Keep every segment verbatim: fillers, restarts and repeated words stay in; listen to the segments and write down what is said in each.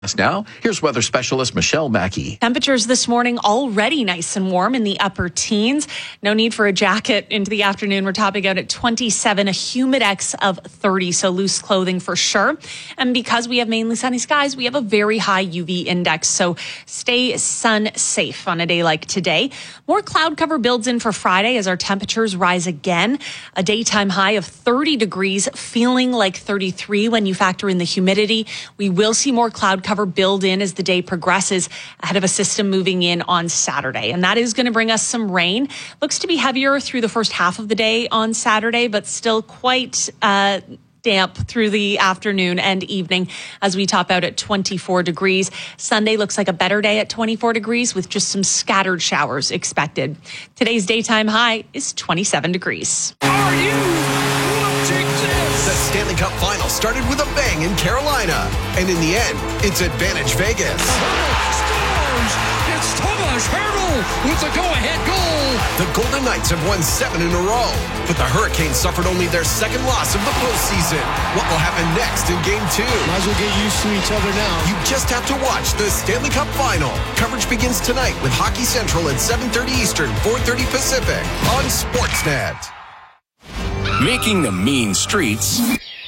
Now, here's weather specialist Michelle Mackey. Temperatures this morning already nice and warm in the upper teens. No need for a jacket into the afternoon. We're topping out at twenty-seven, a humidex of thirty, so loose clothing for sure. And because we have mainly sunny skies, we have a very high U V index, so stay sun safe on a day like today. More cloud cover builds in for Friday as our temperatures rise again. A daytime high of thirty degrees, feeling like thirty-three when you factor in the humidity. We will see more cloud cover cover build in as the day progresses ahead of a system moving in on Saturday. And that is going to bring us some rain. Looks to be heavier through the first half of the day on Saturday, but still quite uh, damp through the afternoon and evening as we top out at twenty-four degrees. Sunday looks like a better day at twenty-four degrees with just some scattered showers expected. Today's daytime high is twenty-seven degrees. Are you watching this? The Stanley Cup Final started with a bang in Carolina. And in the end, it's Advantage Vegas. Scores! It's Thomas Hertl with the go-ahead goal. The Golden Knights have won seven in a row, but the Hurricanes suffered only their second loss of the postseason. What will happen next in Game two? Might as well get used to each other now. You just have to watch the Stanley Cup Final. Coverage begins tonight with Hockey Central at seven thirty Eastern, four thirty Pacific on Sportsnet. Making the mean streets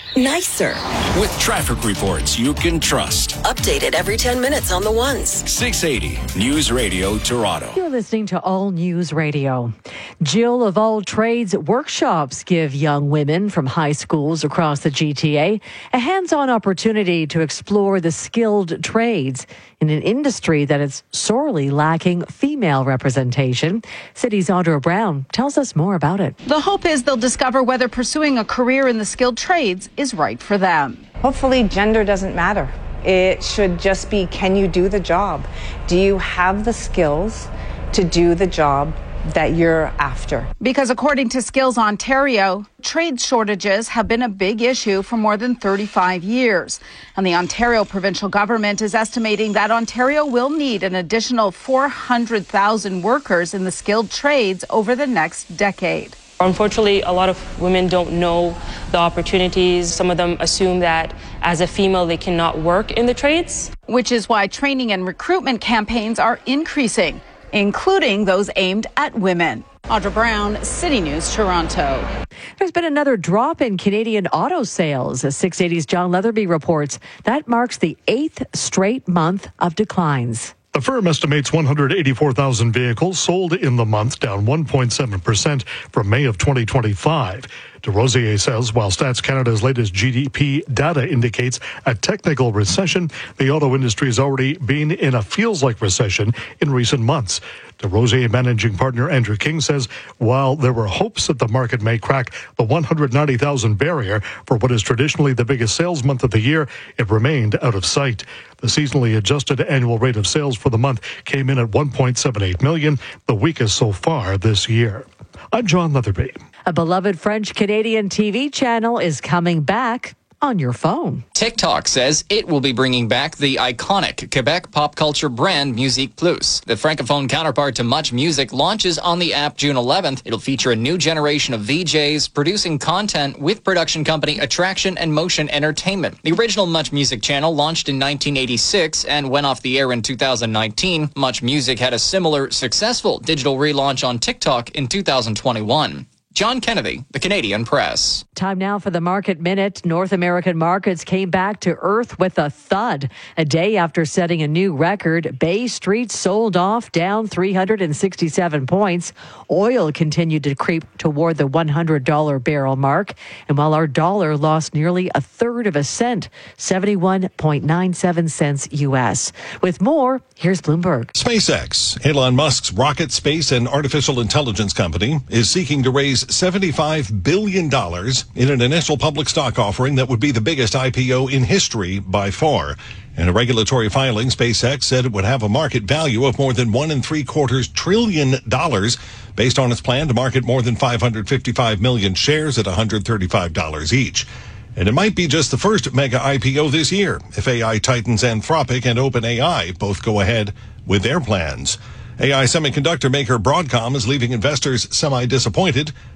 nicer with traffic reports you can trust. Updated every ten minutes on the ones. six eighty News Radio Toronto. You're listening to All News Radio. Jill of All Trades workshops give young women from high schools across the G T A a hands-on opportunity to explore the skilled trades in an industry that is sorely lacking female representation. City's Audra Brown tells us more about it. The hope is they'll discover whether pursuing a career in the skilled trades is right for them. Hopefully gender doesn't matter. It should just be, can you do the job? Do you have the skills to do the job that you're after? Because according to Skills Ontario, trade shortages have been a big issue for more than thirty-five years. And the Ontario provincial government is estimating that Ontario will need an additional four hundred thousand workers in the skilled trades over the next decade. Unfortunately, a lot of women don't know the opportunities. Some of them assume that as a female, they cannot work in the trades. Which is why training and recruitment campaigns are increasing, including those aimed at women. Audra Brown, City News, Toronto. There's been another drop in Canadian auto sales, as six eighty's John Leatherby reports. That marks the eighth straight month of declines. The firm estimates one hundred eighty-four thousand vehicles sold in the month, down one point seven percent from May of twenty twenty-five. DesRosiers says while Stats Canada's latest G D P data indicates a technical recession, the auto industry has already been in a feels-like recession in recent months. DesRosiers managing partner Andrew King says while there were hopes that the market may crack the one hundred ninety thousand barrier for what is traditionally the biggest sales month of the year, it remained out of sight. The seasonally adjusted annual rate of sales for the month came in at one point seven eight million, the weakest so far this year. I'm John Leatherby. A beloved French-Canadian T V channel is coming back on your phone. TikTok says it will be bringing back the iconic Quebec pop culture brand Musique Plus. The francophone counterpart to Much Music launches on the app June eleventh. It'll feature a new generation of V Js producing content with production company Attraction and Motion Entertainment. The original Much Music channel launched in nineteen eighty-six and went off the air in two thousand nineteen. Much Music had a similar successful digital relaunch on TikTok in two thousand twenty-one. John Kennedy, The Canadian Press. Time now for the Market Minute. North American markets came back to earth with a thud. A day after setting a new record, Bay Street sold off down three hundred sixty-seven points. Oil continued to creep toward the one hundred dollars barrel mark. And while our dollar lost nearly a third of a cent, seventy-one point nine seven cents U S. With more, here's Bloomberg. SpaceX, Elon Musk's rocket, space, and artificial intelligence company, is seeking to raise seventy-five billion dollars in an initial public stock offering that would be the biggest I P O in history by far. In a regulatory filing, SpaceX said it would have a market value of more than one and three quarters trillion dollars based on its plan to market more than five hundred fifty-five million shares at one hundred thirty-five dollars each. And it might be just the first mega I P O this year if A I titans Anthropic and OpenAI both go ahead with their plans. A I semiconductor maker Broadcom is leaving investors semi-disappointed.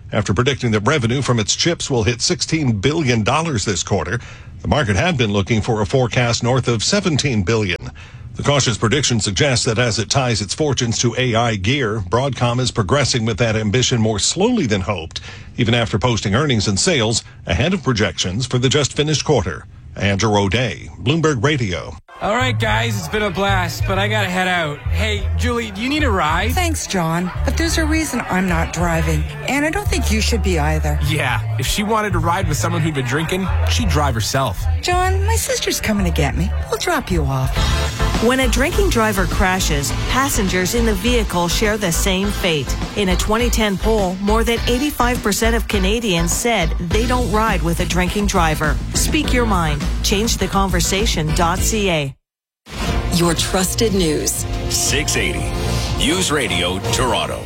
after predicting that revenue from its chips will hit sixteen billion dollars this quarter. The market had been looking for a forecast north of seventeen billion dollars. The cautious prediction suggests that as it ties its fortunes to A I gear, Broadcom is progressing with that ambition more slowly than hoped, even after posting earnings and sales ahead of projections for the just finished quarter. Andrew O'Day, Bloomberg Radio. All right, guys, it's been a blast, but I gotta head out. Hey, Julie, do you need a ride? Thanks, John, but there's a reason I'm not driving, and I don't think you should be either. Yeah, if she wanted to ride with someone who'd been drinking, she'd drive herself. John, my sister's coming to get me. We'll drop you off. When a drinking driver crashes, passengers in the vehicle share the same fate. In a twenty ten poll, more than eighty-five percent of Canadians said they don't ride with a drinking driver. Speak your mind. change the conversation dot c a. Your trusted news. six eighty News Radio Toronto.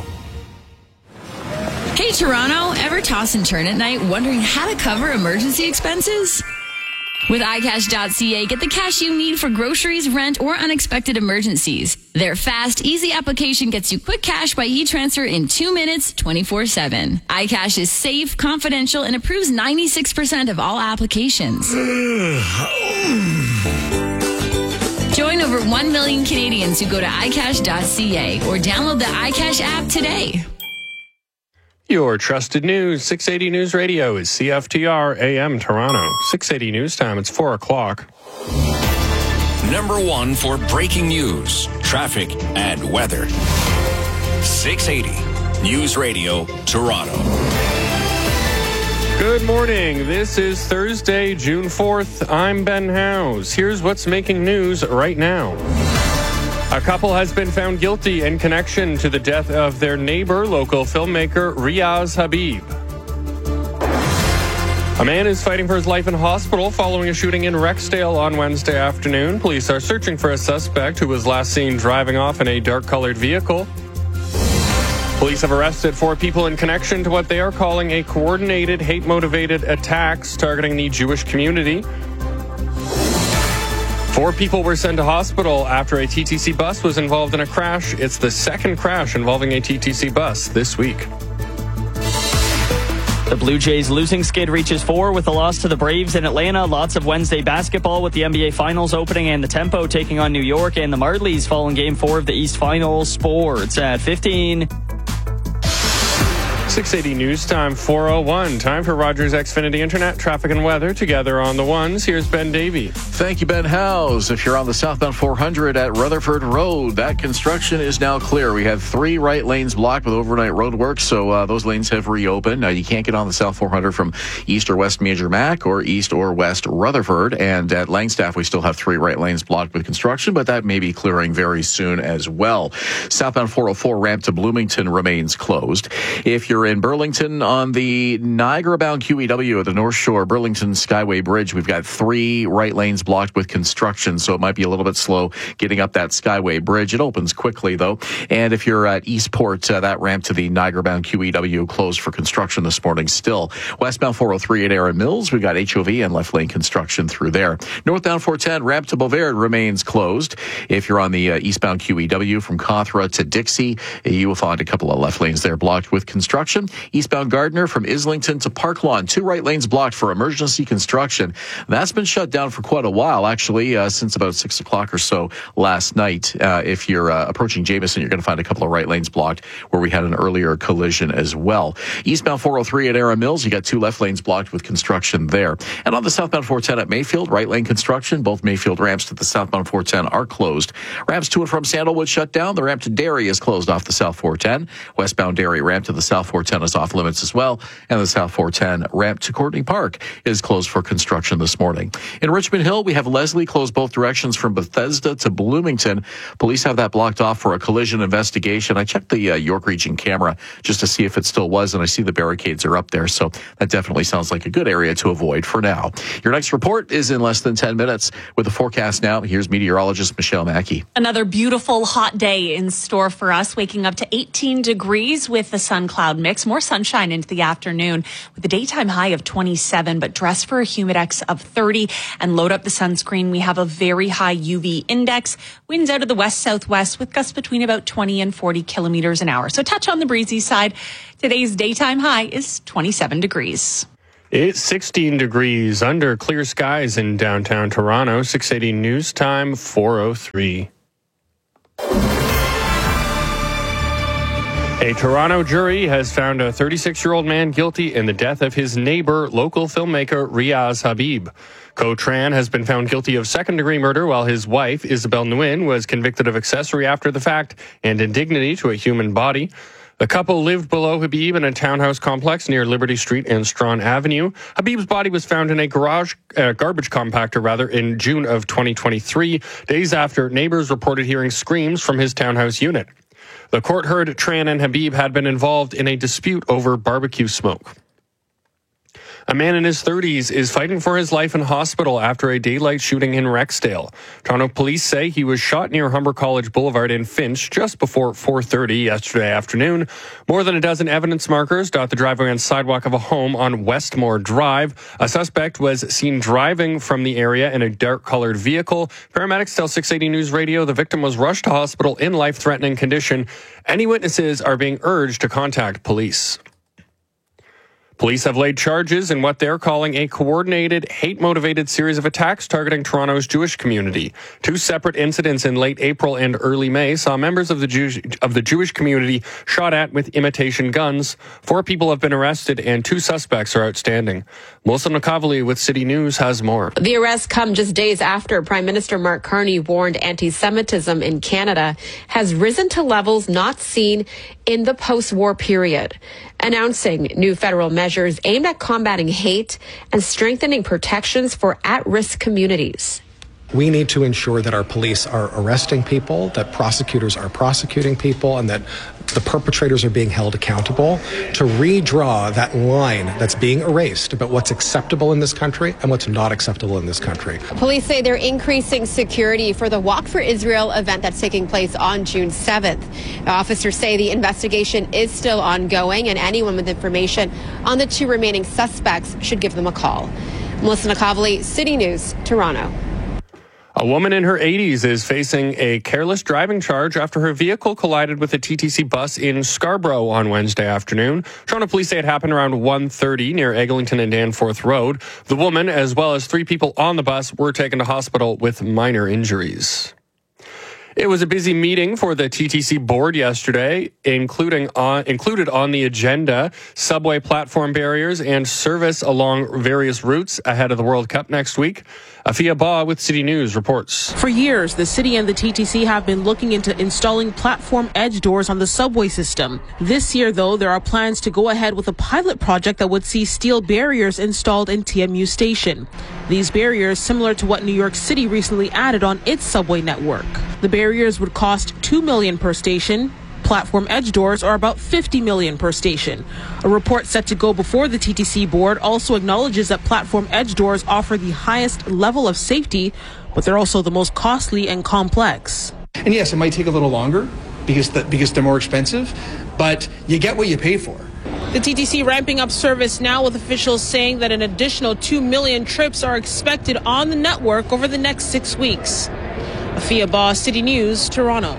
Hey Toronto, ever toss and turn at night wondering how to cover emergency expenses? With i cash dot c a, get the cash you need for groceries, rent, or unexpected emergencies. Their fast, easy application gets you quick cash by e-transfer in two minutes, twenty-four seven. iCash is safe, confidential, and approves ninety-six percent of all applications. Join over one million Canadians who go to i cash dot c a or download the iCash app today. Your trusted news, six eighty News Radio is C F T R A M Toronto. six eighty News Time, it's four o'clock. Number one for breaking news, traffic, and weather. six eighty News Radio Toronto. Good morning. This is Thursday, June fourth. I'm Ben Howes. Here's what's making news right now. A couple has been found guilty in connection to the death of their neighbor, local filmmaker Riaz Habib. A man is fighting for his life in hospital following a shooting in Rexdale on Wednesday afternoon. Police are searching for a suspect who was last seen driving off in a dark-colored vehicle. Police have arrested four people in connection to what they are calling a coordinated hate-motivated attacks targeting the Jewish community. Four people were sent to hospital after a T T C bus was involved in a crash. It's the second crash involving a T T C bus this week. The Blue Jays losing skid reaches four with a loss to the Braves in Atlanta. Lots of Wednesday basketball with the N B A Finals opening and the Tempo taking on New York, and the Marlies fall in Game four of the East Finals. Sports at fifteen. six eighty News Time, four oh one. Time for Rogers Xfinity Internet, traffic and weather together on the ones. Here's Ben Davey. Thank you, Ben Howes. If you're on the southbound four hundred at Rutherford Road, that construction is now clear. We had three right lanes blocked with overnight road work, so uh, those lanes have reopened. Now, you can't get on the south four hundred from east or west Major Mac or east or west Rutherford. And at Langstaff, we still have three right lanes blocked with construction, but that may be clearing very soon as well. Southbound four oh four ramp to Bloomington remains closed. If you're in Burlington on the Niagara-bound Q E W at the North Shore Burlington Skyway Bridge, we've got three right lanes blocked with construction, so it might be a little bit slow getting up that Skyway Bridge. It opens quickly, though. And if you're at Eastport, uh, that ramp to the Niagara-bound Q E W closed for construction this morning still. Westbound four oh three at Erin Mills, we've got H O V and left lane construction through there. Northbound four ten, ramp to Bovaird remains closed. If you're on the uh, eastbound Q E W from Cawthra to Dixie, you will find a couple of left lanes there blocked with construction. Eastbound Gardner from Islington to Park Lawn, two right lanes blocked for emergency construction. That's been shut down for quite a while, actually, uh, since about six o'clock or so last night. Uh, if you're uh, approaching Jameson, you're going to find a couple of right lanes blocked where we had an earlier collision as well. Eastbound four oh three at Erin Mills, you got two left lanes blocked with construction there. And on the southbound four ten at Mayfield, right lane construction. Both Mayfield ramps to the southbound four ten are closed. Ramps to and from Sandalwood shut down. The ramp to Derry is closed off the south four ten. Westbound Derry ramp to the south four ten is off limits as well. And the south four ten ramp to Courtney Park is closed for construction this morning. In Richmond Hill, we have Leslie closed both directions from Bethesda to Bloomington. Police have that blocked off for a collision investigation. I checked the uh, York Region camera just to see if it still was, and I see the barricades are up there. So that definitely sounds like a good area to avoid for now. Your next report is in less than ten minutes. With the forecast now, here's meteorologist Michelle Mackey. Another beautiful hot day in store for us, waking up to eighteen degrees with the sun cloud mix. thirty-six. More sunshine into the afternoon with a daytime high of twenty-seven, but dress for a humidex of thirty and load up the sunscreen. We have a very high U V index. Winds out of the west-southwest with gusts between about twenty and forty kilometers an hour. So touch on the breezy side. Today's daytime high is twenty-seven degrees. It's sixteen degrees under clear skies in downtown Toronto. six eighty news time, four oh three. A Toronto jury has found a thirty-six-year-old man guilty in the death of his neighbor, local filmmaker Riaz Habib. Ko Tran has been found guilty of second-degree murder, while his wife, Isabel Nguyen, was convicted of accessory after the fact and indignity to a human body. The couple lived below Habib in a townhouse complex near Liberty Street and Strawn Avenue. Habib's body was found in a garage, uh, garbage compactor, rather, in June of twenty twenty-three, days after neighbors reported hearing screams from his townhouse unit. The court heard Tran and Habib had been involved in a dispute over barbecue smoke. A man in his thirties is fighting for his life in hospital after a daylight shooting in Rexdale. Toronto police say he was shot near Humber College Boulevard in Finch just before four thirty yesterday afternoon. More than a dozen evidence markers dot the driveway and sidewalk of a home on Westmore Drive. A suspect was seen driving from the area in a dark-colored vehicle. Paramedics tell six eighty News Radio the victim was rushed to hospital in life-threatening condition. Any witnesses are being urged to contact police. Police have laid charges in what they're calling a coordinated, hate-motivated series of attacks targeting Toronto's Jewish community. Two separate incidents in late April and early May saw members of the Jewish, of the Jewish community shot at with imitation guns. Four people have been arrested and two suspects are outstanding. Melissa Nakavali with City News has more. The arrests come just days after Prime Minister Mark Carney warned anti-Semitism in Canada has risen to levels not seen in the post-war period, announcing new federal measures aimed at combating hate and strengthening protections for at-risk communities. We need to ensure that our police are arresting people, that prosecutors are prosecuting people, and that the perpetrators are being held accountable to redraw that line that's being erased about what's acceptable in this country and what's not acceptable in this country. Police say they're increasing security for the Walk for Israel event that's taking place on June seventh. Officers say the investigation is still ongoing, and anyone with information on the two remaining suspects should give them a call. Melissa Nakavali, City News, Toronto. A woman in her eighties is facing a careless driving charge after her vehicle collided with a T T C bus in Scarborough on Wednesday afternoon. Toronto police say it happened around one thirty near Eglinton and Danforth Road. The woman, as well as three people on the bus, were taken to hospital with minor injuries. It was a busy meeting for the T T C board yesterday, including on, included on the agenda subway platform barriers and service along various routes ahead of the World Cup next week. Afia Ba with City News reports. For years, the city and the T T C have been looking into installing platform edge doors on the subway system. This year, though, there are plans to go ahead with a pilot project that would see steel barriers installed in T M U Station. These barriers, similar to what New York City recently added on its subway network. The barriers would cost two million dollars per station. Platform edge doors are about fifty million dollars per station. A report set to go before the T T C board also acknowledges that platform edge doors offer the highest level of safety, but they're also the most costly and complex. And yes, it might take a little longer because the, because they're more expensive, but you get what you pay for. The T T C ramping up service now, with officials saying that an additional two million trips are expected on the network over the next six weeks. Afia Ba, City News, Toronto.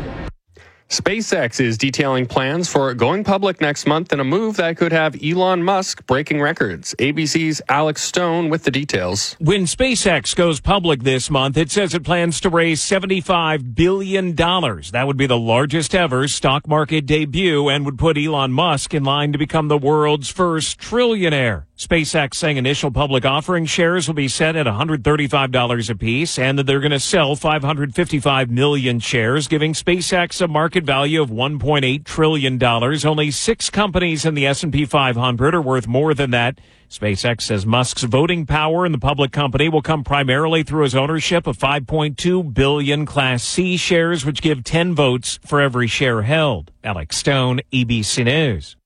SpaceX is detailing plans for going public next month in a move that could have Elon Musk breaking records. A B C's Alex Stone with the details. When SpaceX goes public this month, it says it plans to raise seventy-five billion dollars. That would be the largest ever stock market debut and would put Elon Musk in line to become the world's first trillionaire. SpaceX saying initial public offering shares will be set at one hundred thirty-five dollars apiece and that they're going to sell five hundred fifty-five million shares, giving SpaceX a market value of one point eight trillion dollars. Only six companies in the S and P five hundred are worth more than that. SpaceX says Musk's voting power in the public company will come primarily through his ownership of five point two billion Class C shares, which give ten votes for every share held. Alex Stone, A B C News.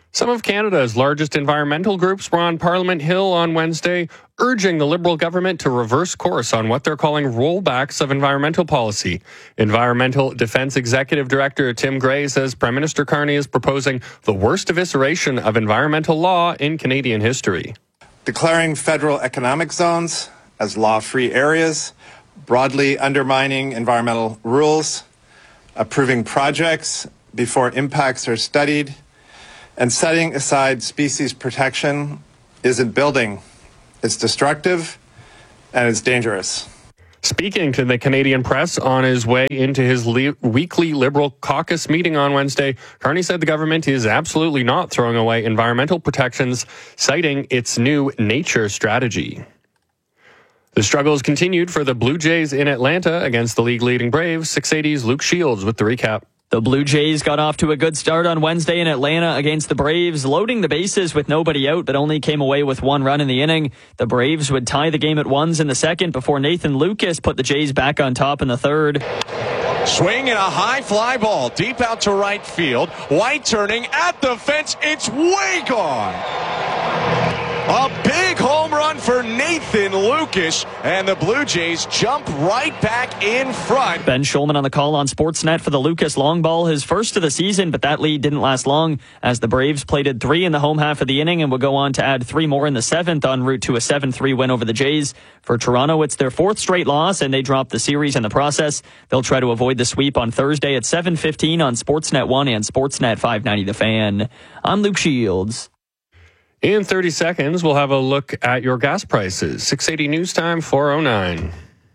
Some of Canada's largest environmental groups were on Parliament Hill on Wednesday, urging the Liberal government to reverse course on what they're calling rollbacks of environmental policy. Environmental Defence Executive Director Tim Gray says Prime Minister Carney is proposing the worst evisceration of environmental law in Canadian history. Declaring federal economic zones as law-free areas, broadly undermining environmental rules, approving projects before impacts are studied, and setting aside species protection isn't building. It's destructive and it's dangerous. Speaking to the Canadian press on his way into his le- weekly Liberal caucus meeting on Wednesday, Carney said the government is absolutely not throwing away environmental protections, citing its new nature strategy. The struggles continued for the Blue Jays in Atlanta against the league-leading Braves. six eighty's Luke Shields with the recap. The Blue Jays got off to a good start on Wednesday in Atlanta against the Braves, loading the bases with nobody out, but only came away with one run in the inning. The Braves would tie the game at ones in the second before Nathan Lucas put the Jays back on top in the third. Swing and a high fly ball deep out to right field. White turning at the fence. It's way gone. A big home run for Nathan Lucas, and the Blue Jays jump right back in front. Ben Schulman on the call on Sportsnet for the Lucas long ball, his first of the season, but that lead didn't last long as the Braves plated three in the home half of the inning and would go on to add three more in the seventh en route to a seven three win over the Jays. For Toronto, it's their fourth straight loss, and they dropped the series in the process. They'll try to avoid the sweep on Thursday at seven fifteen on Sportsnet one and Sportsnet five ninety The Fan. I'm Luke Shields. In thirty seconds, we'll have a look at your gas prices. six eighty News Time, four oh nine.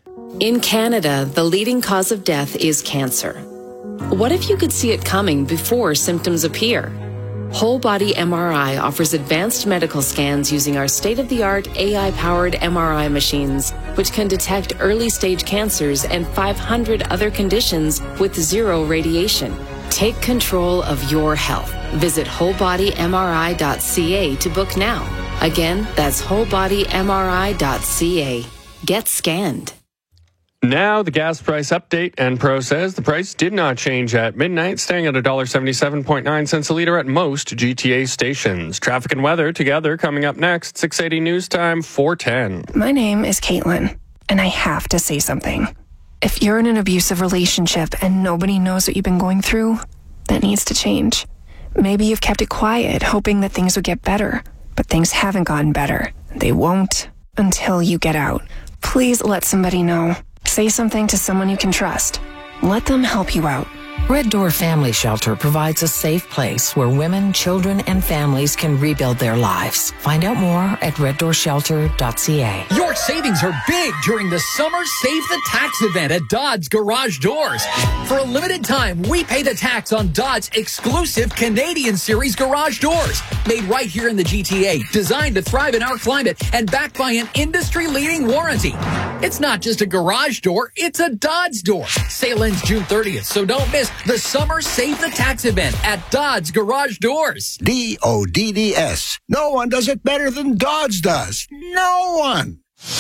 In Canada, the leading cause of death is cancer. What if you could see it coming before symptoms appear? Whole Body M R I offers advanced medical scans using our state-of-the-art A I-powered M R I machines, which can detect early-stage cancers and five hundred other conditions with zero radiation. Take control of your health. Visit whole body M R I dot C A to book now. Again, that's whole body M R I dot C A. Get scanned. Now the gas price update. Enpro says the price did not change at midnight, staying at one dollar seventy-seven point nine cents a litre at most G T A stations. Traffic and weather together coming up next. six eighty News Time, four ten. My name is Caitlin, and I have to say something. If you're in an abusive relationship and nobody knows what you've been going through, that needs to change. Maybe you've kept it quiet, hoping that things would get better, but things haven't gotten better. They won't until you get out. Please let somebody know. Say something to someone you can trust. Let them help you out. Red Door Family Shelter provides a safe place where women, children, and families can rebuild their lives. Find out more at red door shelter dot c a. Your savings are big during the Summer Save the Tax event at Dodds Garage Doors. For a limited time, we pay the tax on Dodds exclusive Canadian Series garage doors. Made right here in the G T A, designed to thrive in our climate, and backed by an industry-leading warranty. It's not just a garage door, it's a Dodds door. Sale ends June thirtieth, so don't miss the Summer Save the Tax event at Dodds Garage Doors. D O D D S. No one does it better than Dodds does. No one.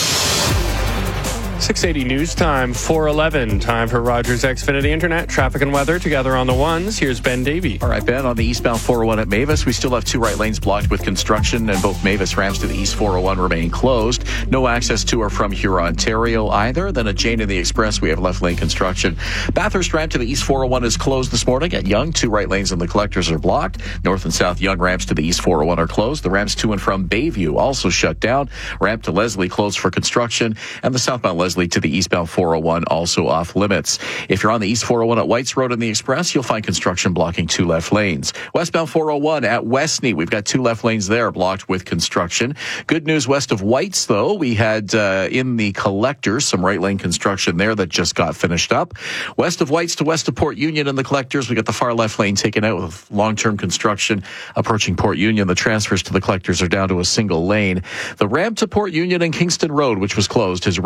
six eighty News Time, four eleven. Time for Rogers Xfinity Internet. Traffic and weather together on the ones. Here's Ben Davey. All right, Ben, on the eastbound four oh one at Mavis, we still have two right lanes blocked with construction, and both Mavis ramps to the east four oh one remain closed. No access to or from Huron, Ontario either. Then at Jane and the Express, we have left lane construction. Bathurst ramp to the east four oh one is closed this morning. At Yonge, two right lanes and the collectors are blocked. North and south Yonge ramps to the east four oh one are closed. The ramps to and from Bayview also shut down. Ramp to Leslie closed for construction, and the southbound Leslie to the eastbound four oh one also off limits. If you're on the east four oh one at Whites Road and the Express, you'll find construction blocking two left lanes. Westbound four oh one at Westney, we've got two left lanes there blocked with construction. Good news west of Whites, though. We had uh, in the collectors some right lane construction there that just got finished up. West of Whites to west of Port Union and the collectors, we got the far left lane taken out with long-term construction approaching Port Union. The transfers to the collectors are down to a single lane. The ramp to Port Union and Kingston Road, which was closed, has reopened off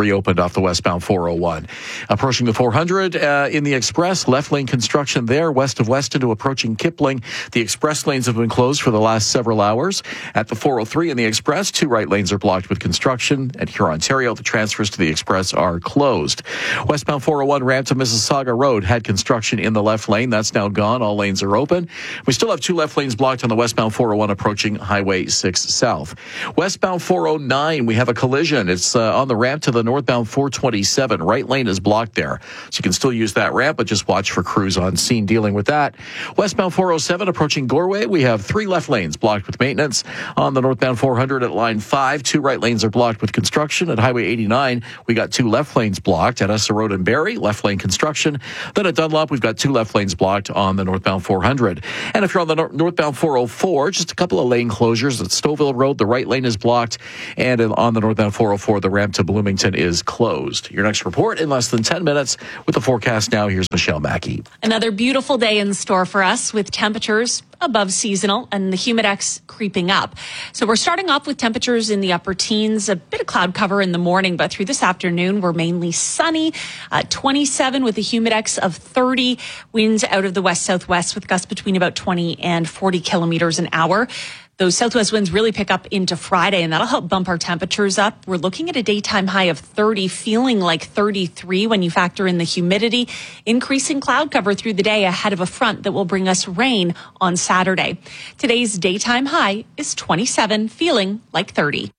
off the westbound four oh one. Approaching the four hundred uh, in the express, left lane construction there, west of Weston to approaching Kipling. The express lanes have been closed for the last several hours. At the four oh three in the express, two right lanes are blocked with construction. At Huron, Ontario, the transfers to the express are closed. Westbound four oh one ramp to Mississauga Road had construction in the left lane. That's now gone. All lanes are open. We still have two left lanes blocked on the westbound four oh one approaching Highway six South. Westbound four oh nine, we have a collision. It's uh, on the ramp to the northbound four twenty-seven. Right lane is blocked there. So you can still use that ramp, but just watch for crews on scene dealing with that. Westbound four oh seven approaching Goreway, we have three left lanes blocked with maintenance. On the northbound four hundred at line five, two right lanes are blocked with construction. At Highway eighty-nine, we got two left lanes blocked. At Essa Road and Barrie, left lane construction. Then at Dunlop, we've got two left lanes blocked on the northbound four hundred. And if you're on the nor- northbound four oh four, just a couple of lane closures. At Stouffville Road, the right lane is blocked. And on the northbound four oh four, the ramp to Bloomington is closed. Your next report in less than ten minutes with the forecast now. Here's Michelle Mackey. Another beautiful day in store for us with temperatures above seasonal and the humidex creeping up. So we're starting off with temperatures in the upper teens, a bit of cloud cover in the morning, but through this afternoon, we're mainly sunny, uh, twenty-seven with a humidex of thirty, winds out of the west-southwest with gusts between about twenty and forty kilometers an hour. Those southwest winds really pick up into Friday, and that'll help bump our temperatures up. We're looking at a daytime high of thirty, feeling like thirty-three when you factor in the humidity. Increasing cloud cover through the day ahead of a front that will bring us rain on Saturday. Today's daytime high is twenty-seven, feeling like thirty.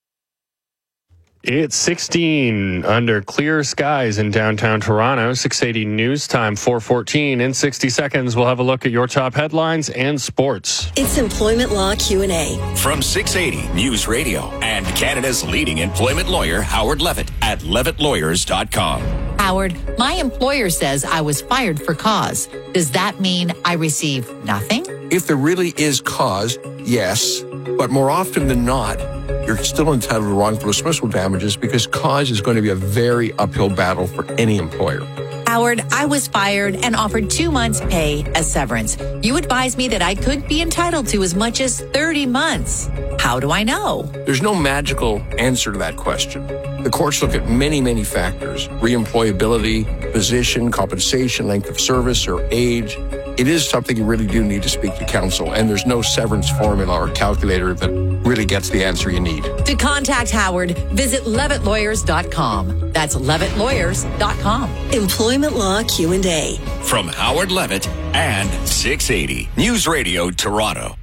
It's sixteen under clear skies in downtown Toronto. six eighty news time, four fourteen. In sixty seconds, we'll have a look at your top headlines and sports. It's Employment Law Q and A. From six eighty News Radio and Canada's leading employment lawyer, Howard Levitt at levitt lawyers dot com. Howard, my employer says I was fired for cause. Does that mean I receive nothing? If there really is cause, yes. But more often than not, you're still entitled to wrongful dismissal damages because cause is going to be a very uphill battle for any employer. Howard, I was fired and offered two months' pay as severance. You advised me that I could be entitled to as much as thirty months. How do I know? There's no magical answer to that question. The courts look at many, many factors: reemployability, position, compensation, length of service, or age. It is something you really do need to speak to counsel, and there's no severance formula or calculator that really gets the answer you need. To contact Howard, visit levitt lawyers dot com. That's levitt lawyers dot com. Employment Law Q and A. From Howard Levitt and six eighty News Radio Toronto.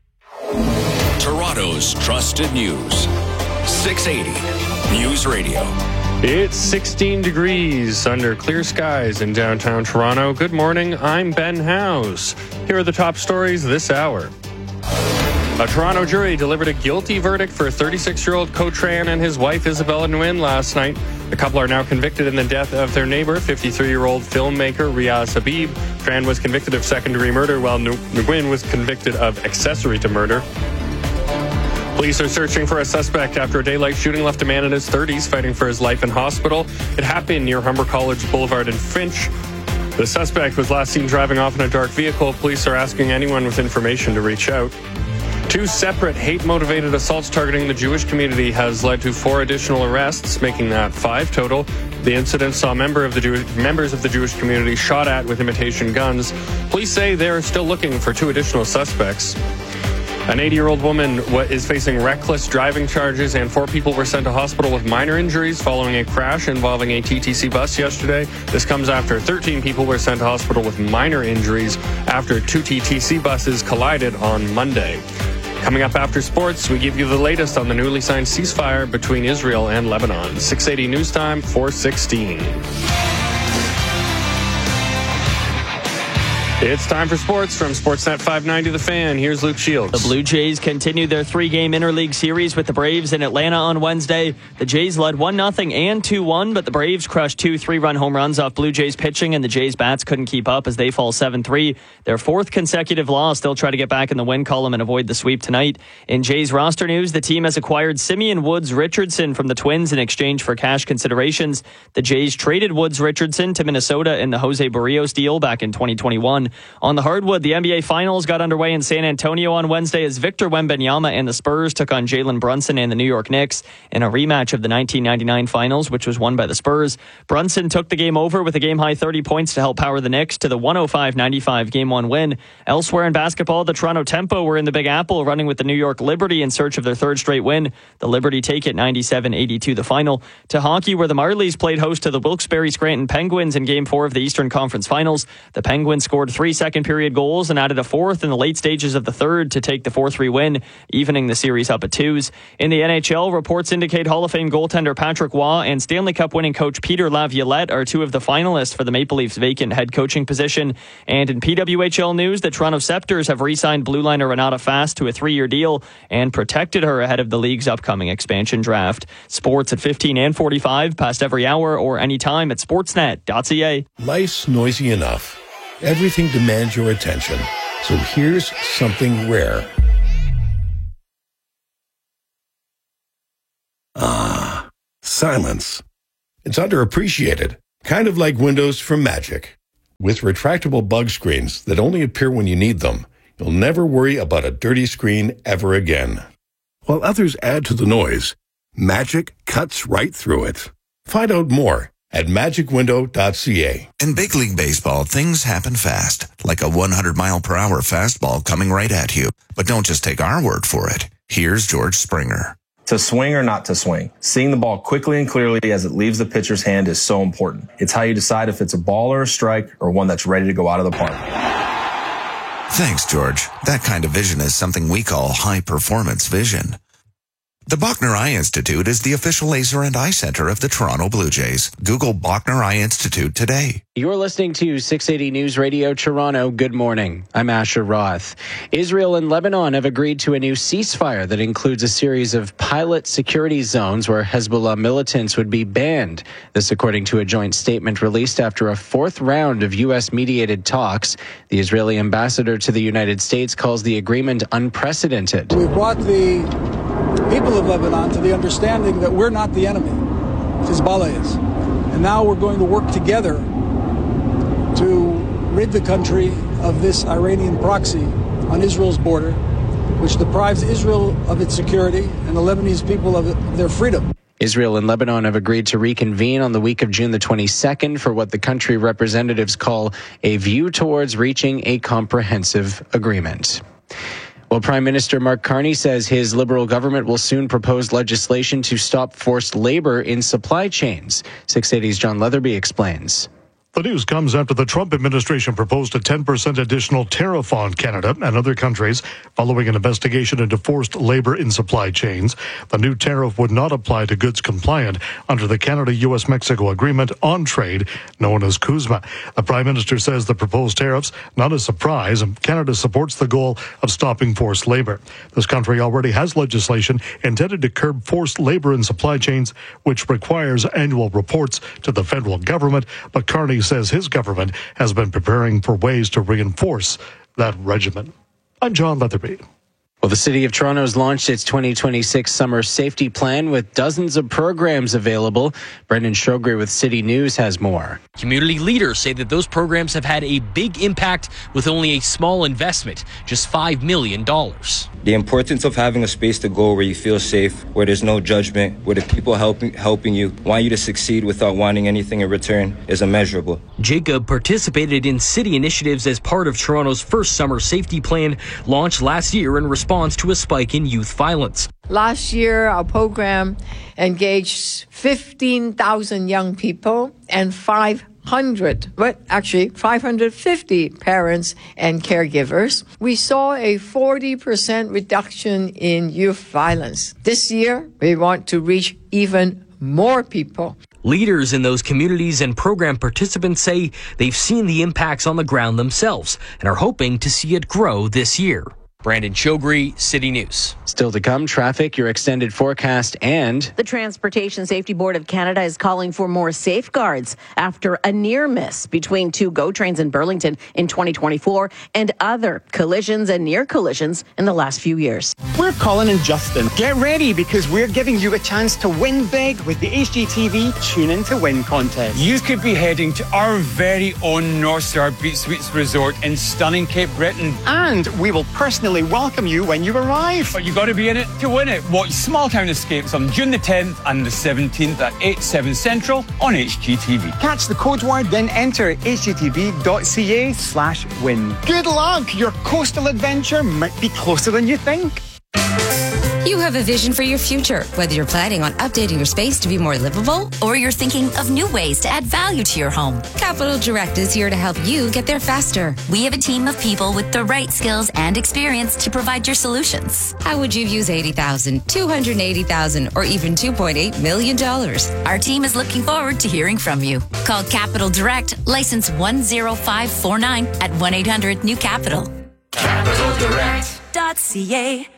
Toronto's trusted news. six eighty News Radio. It's sixteen degrees under clear skies in downtown Toronto. Good morning, I'm Ben Howes. Here are the top stories this hour. A Toronto jury delivered a guilty verdict for thirty-six-year-old Co Tran and his wife Isabella Nguyen last night. The couple are now convicted in the death of their neighbor, fifty-three-year-old filmmaker Riaz Habib. Tran was convicted of second-degree murder, while Nguyen was convicted of accessory to murder. Police are searching for a suspect after a daylight shooting left a man in his thirties fighting for his life in hospital. It happened near Humber College Boulevard in Finch. The suspect was last seen driving off in a dark vehicle. Police are asking anyone with information to reach out. Two separate hate-motivated assaults targeting the Jewish community has led to four additional arrests, making that five total. The incident saw member of the Jew- members of the Jewish community shot at with imitation guns. Police say they are still looking for two additional suspects. An eighty-year-old woman is facing reckless driving charges, and four people were sent to hospital with minor injuries following a crash involving a T T C bus yesterday. This comes after thirteen people were sent to hospital with minor injuries after two T T C buses collided on Monday. Coming up after sports, we give you the latest on the newly signed ceasefire between Israel and Lebanon. six eighty News Time, four sixteen. It's time for sports from Sportsnet five ninety The Fan. Here's Luke Shields. The Blue Jays continued their three-game interleague series with the Braves in Atlanta on Wednesday. The Jays led one nothing and two one, but the Braves crushed two three-run home runs off Blue Jays pitching, and the Jays bats couldn't keep up as they fall seven three. Their fourth consecutive loss. They'll try to get back in the win column and avoid the sweep tonight. In Jays roster news, the team has acquired Simeon Woods Richardson from the Twins in exchange for cash considerations. The Jays traded Woods Richardson to Minnesota in the Jose Barrios deal back in twenty twenty-one. one. On the hardwood, the N B A Finals got underway in San Antonio on Wednesday as Victor Wembanyama and the Spurs took on Jalen Brunson and the New York Knicks in a rematch of the nineteen ninety-nine Finals, which was won by the Spurs. Brunson took the game over with a game-high thirty points to help power the Knicks to the one oh five ninety-five Game one win. Elsewhere in basketball, the Toronto Tempo were in the Big Apple running with the New York Liberty in search of their third straight win. The Liberty take it ninety-seven eighty-two the final. To hockey, where the Marlies played host to the Wilkes-Barre Scranton Penguins in Game four of the Eastern Conference Finals. The Penguins scored three second-period goals and added a fourth in the late stages of the third to take the four three win, evening the series up at twos. In the N H L, reports indicate Hall of Fame goaltender Patrick Waugh and Stanley Cup winning coach Peter Laviolette are two of the finalists for the Maple Leafs' vacant head coaching position. And in P W H L news, the Toronto Scepters have re-signed blue liner Renata Fast to a three-year deal and protected her ahead of the league's upcoming expansion draft. Sports at fifteen and forty-five, past every hour or anytime at sportsnet dot c a. Life's noisy enough. Everything demands your attention. So here's something rare. Ah, silence. It's underappreciated, kind of like Windows from Magic. With retractable bug screens that only appear when you need them, you'll never worry about a dirty screen ever again. While others add to the noise, Magic cuts right through it. Find out more at magic window dot c a. In big league baseball, things happen fast, like a one hundred mile per hour fastball coming right at you. But don't just take our word for it. Here's George Springer. To swing or not to swing, seeing the ball quickly and clearly as it leaves the pitcher's hand is so important. It's how you decide if it's a ball or a strike or one that's ready to go out of the park. Thanks, George. That kind of vision is something we call high-performance vision. The Bachner Eye Institute is the official laser and eye center of the Toronto Blue Jays. Google Bachner Eye Institute today. You're listening to six eighty News Radio Toronto. Good morning. I'm Asher Roth. Israel and Lebanon have agreed to a new ceasefire that includes a series of pilot security zones where Hezbollah militants would be banned. This according to a joint statement released after a fourth round of U S-mediated talks. The Israeli ambassador to the United States calls the agreement unprecedented. We brought the people of Lebanon to the understanding that we're not the enemy. Hezbollah is. And now we're going to work together to rid the country of this Iranian proxy on Israel's border, which deprives Israel of its security and the Lebanese people of their freedom. Israel and Lebanon have agreed to reconvene on the week of June the twenty-second for what the country representatives call a view towards reaching a comprehensive agreement. Well, Prime Minister Mark Carney says his Liberal government will soon propose legislation to stop forced labor in supply chains. six eighty's John Leatherby explains. The news comes after the Trump administration proposed a ten percent additional tariff on Canada and other countries following an investigation into forced labor in supply chains. The new tariff would not apply to goods compliant under the Canada-U S Mexico Agreement on Trade, known as CUSMA. The Prime Minister says the proposed tariffs, not a surprise, and Canada supports the goal of stopping forced labor. This country already has legislation intended to curb forced labor in supply chains, which requires annual reports to the federal government, but Carney says his government has been preparing for ways to reinforce that regimen. I'm John Leatherby. Well, the City of Toronto has launched its twenty twenty-six Summer Safety Plan with dozens of programs available. Brendan Shogre with City News has more. Community leaders say that those programs have had a big impact with only a small investment, just five million dollars. The importance of having a space to go where you feel safe, where there's no judgment, where the people helping helping you want you to succeed without wanting anything in return is immeasurable. Jacob participated in city initiatives as part of Toronto's first Summer Safety Plan, launched last year in response to a spike in youth violence. Last year, our program engaged fifteen thousand young people and five hundred, but actually five hundred fifty parents and caregivers. We saw a forty percent reduction in youth violence. This year, we want to reach even more people. Leaders in those communities and program participants say they've seen the impacts on the ground themselves and are hoping to see it grow this year. Brandon Chogri, City News. Still to come, traffic, your extended forecast, and the Transportation Safety Board of Canada is calling for more safeguards after a near miss between two GO trains in Burlington in twenty twenty-four and other collisions and near collisions in the last few years. We're Colin and Justin. Get ready because we're giving you a chance to win big with the H G T V Tune In to Win contest. You could be heading to our very own North Star Beach Suites Resort in stunning Cape Breton. And we will personally welcome you when you arrive. But you got to be in it to win it. Watch Small Town Escapes on June the tenth and the seventeenth at eight, seven Central on H G T V. Catch the code word, then enter hgtv.ca slash win. Good luck! Your coastal adventure might be closer than you think. You have a vision for your future, whether you're planning on updating your space to be more livable or you're thinking of new ways to add value to your home. Capital Direct is here to help you get there faster. We have a team of people with the right skills and experience to provide your solutions. How would you use eighty thousand dollars, two hundred eighty thousand dollars, or even two point eight million dollars? Our team is looking forward to hearing from you. Call Capital Direct, license one zero five four nine at one eight hundred new capital. capital direct dot c a.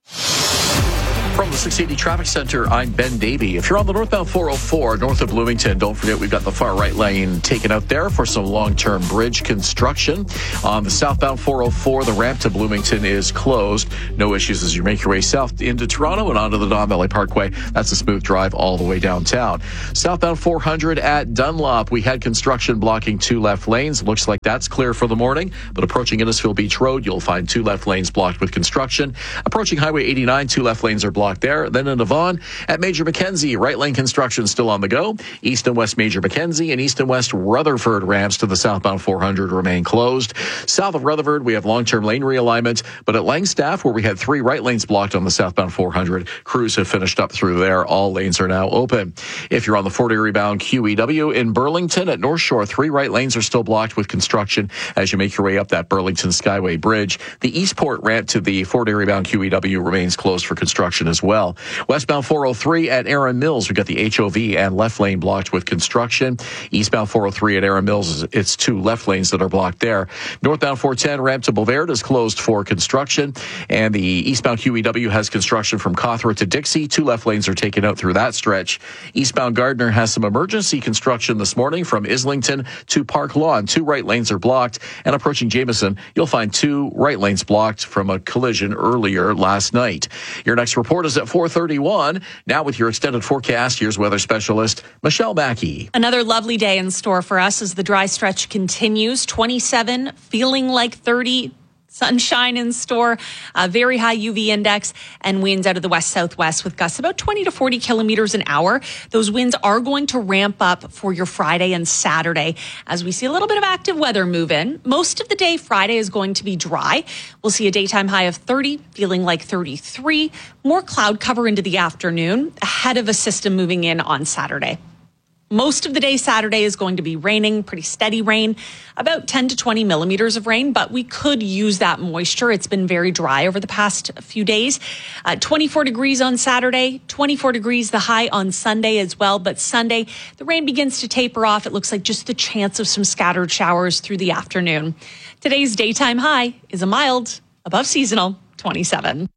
From the six eighty Traffic Center, I'm Ben Davey. If you're on the northbound four oh four north of Bloomington, don't forget we've got the far right lane taken out there for some long-term bridge construction. On the southbound four oh four, the ramp to Bloomington is closed. No issues as you make your way south into Toronto and onto the Don Valley Parkway. That's a smooth drive all the way downtown. Southbound four hundred at Dunlop, we had construction blocking two left lanes. Looks like that's clear for the morning, but approaching Innisfil Beach Road, you'll find two left lanes blocked with construction. Approaching Highway eighty-nine, two left lanes are blocked there. Then in Avon at Major Mackenzie, right lane construction still on the go. East and West Major Mackenzie and East and West Rutherford ramps to the southbound four hundred remain closed. South of Rutherford, we have long-term lane realignment, but at Langstaff, where we had three right lanes blocked on the southbound four hundred, crews have finished up through there. All lanes are now open. If you're on the Fort Erie bound Q E W in Burlington at North Shore, three right lanes are still blocked with construction as you make your way up that Burlington Skyway Bridge. The Eastport ramp to the Fort Erie bound Q E W remains closed for construction as well. Westbound four oh three at Erin Mills, we've got the H O V and left lane blocked with construction. Eastbound four oh three at Erin Mills, it's two left lanes that are blocked there. Northbound four ten ramp to Boulevard is closed for construction. And the eastbound Q E W has construction from Cawthra to Dixie. Two left lanes are taken out through that stretch. Eastbound Gardner has some emergency construction this morning from Islington to Park Lawn. Two right lanes are blocked. And approaching Jameson, you'll find two right lanes blocked from a collision earlier last night. Your next report is at four thirty-one. Now with your extended forecast, here's weather specialist Michelle Mackey. Another lovely day in store for us as the dry stretch continues. twenty-seven, feeling like thirty. Sunshine in store, a very high U V index, and winds out of the west-southwest with gusts about twenty to forty kilometers an hour. Those winds are going to ramp up for your Friday and Saturday as we see a little bit of active weather move in. Most of the day Friday is going to be dry. We'll see a daytime high of thirty, feeling like thirty-three. More cloud cover into the afternoon ahead of a system moving in on Saturday. Most of the day Saturday is going to be raining, pretty steady rain, about ten to twenty millimeters of rain, but we could use that moisture. It's been very dry over the past few days. Uh, twenty-four degrees on Saturday, twenty-four degrees the high on Sunday as well. But Sunday, the rain begins to taper off. It looks like just the chance of some scattered showers through the afternoon. Today's daytime high is a mild, above seasonal, twenty-seven.